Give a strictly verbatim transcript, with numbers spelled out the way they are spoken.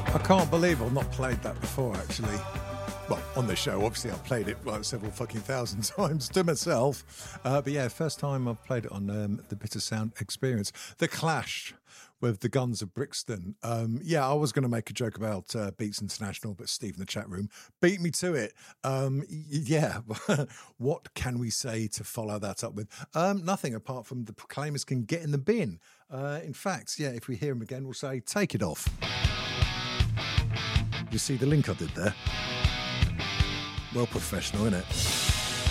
I can't believe I've not played that before, actually. Well, on the show, obviously, I've played it like several fucking thousand times to myself. Uh, but yeah, first time I've played it on um, the Bitter Sound Experience. The Clash with the Guns of Brixton. Um, yeah, I was going to make a joke about uh, Beats International, but Steve in the chat room beat me to it. Um, yeah, what can we say to follow that up with? Um, nothing apart from the Proclaimers can get in the bin. Uh, in fact, yeah, if we hear him again, we'll say, take it off. You see the link I did there? Well professional, innit?